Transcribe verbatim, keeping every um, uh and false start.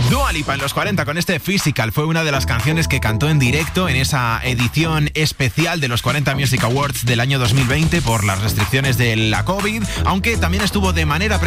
Dua Lipa en los cuarenta con este Physical fue una de las canciones que cantó en directo en esa edición especial de los cuarenta Music Awards del año dos mil veinte por las restricciones de la COVID, aunque también estuvo de manera